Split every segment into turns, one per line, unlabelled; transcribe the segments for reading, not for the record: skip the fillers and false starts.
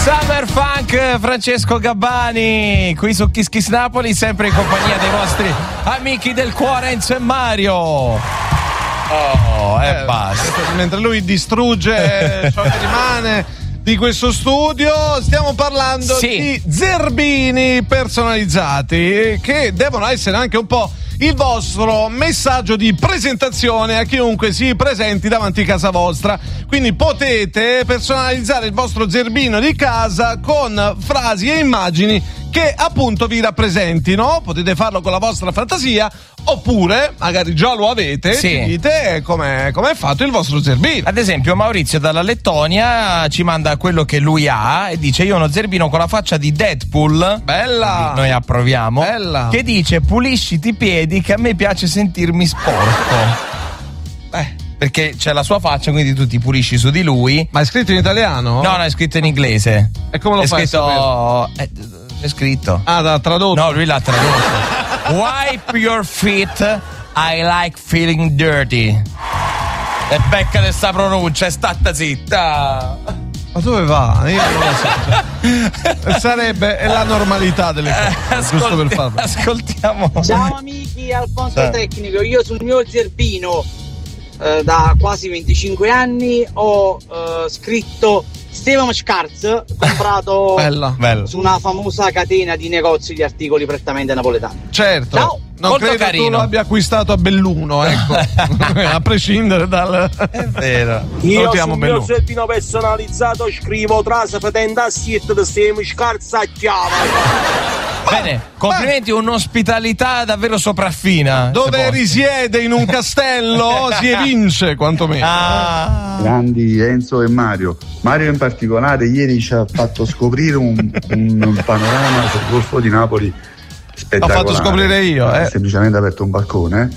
Summer Funk, Francesco Gabbani, qui su Kiss Kiss Napoli, sempre in compagnia dei vostri amici del cuore Enzo e Mario. Basta.
Mentre lui distrugge ciò che rimane di questo studio, stiamo parlando di zerbini personalizzati che devono essere anche un po' il vostro messaggio di presentazione a chiunque si presenti davanti a casa vostra. Quindi potete personalizzare il vostro zerbino di casa con frasi e immagini che appunto vi rappresentino. Potete farlo con la vostra fantasia, oppure magari già lo avete, dite com'è fatto il vostro zerbino.
Ad esempio Maurizio dalla Lettonia ci manda quello che lui ha e dice: io ho uno zerbino con la faccia di Deadpool,
bella,
noi approviamo,
bella,
che dice: pulisciti i piedi che a me piace sentirmi sporco. Perché c'è la sua faccia, quindi tu ti pulisci su di lui.
Ma è scritto in italiano?
No, è scritto in inglese.
E come lo fai?
È scritto.
L'ha tradotto?
No, lui l'ha tradotto. Wipe your feet, I like feeling dirty. E becca di sta pronuncia, è stata zitta.
Ma dove va? Io non lo so. Sarebbe la normalità delle cose, giusto per farlo.
Ascoltiamo.
Ciao amici, Alfonso Tecnico. Io sul mio zerbino da quasi 25 anni ho scritto Stefano Scarz, comprato
Bella.
su una famosa catena di negozi di articoli prettamente napoletani.
Certo.
Ciao.
Non
molto
credo
carino.
tu lo abbia acquistato a Belluno, ecco. A prescindere dal...
È vero.
Io sul mio zerbino personalizzato scrivo trasa patente a siete da Stefano Scarz a chiave.
Bene, complimenti, un'ospitalità davvero sopraffina.
Dove risiede in un castello si evince quantomeno.
Grandi Enzo e Mario. Mario in particolare ieri ci ha fatto scoprire un panorama sul Golfo di Napoli spettacolare.
L'ho fatto scoprire io,
semplicemente aperto un balcone,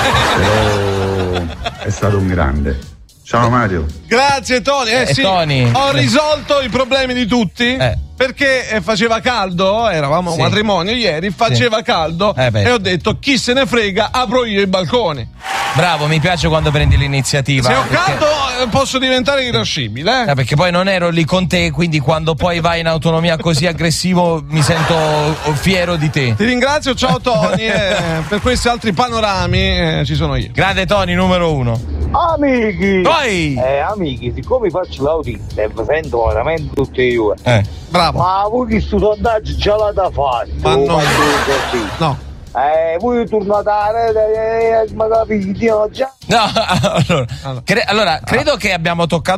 però è stato un grande. Ciao Mario.
Grazie Tony.
Tony.
Ho risolto i problemi di tutti. Perché faceva caldo, eravamo a un matrimonio ieri, faceva caldo e ho detto chi se ne frega, apro io i balconi.
Bravo, mi piace quando prendi l'iniziativa.
Se ho caldo posso diventare irascibile.
Perché poi non ero lì con te, quindi quando poi vai in autonomia così aggressivo mi sento fiero di te.
Ti ringrazio, ciao Tony. Per questi altri panorami ci sono io.
Grande Tony, numero 1.
Amici!
Poi!
Amici, siccome faccio l'autista e vi sento veramente tutti io.
Bravo.
Ma voi che sto sondaggio già l'ha fatto?
Ma no.
Voi tornate a magari già.
No, allora, credo che abbiamo toccato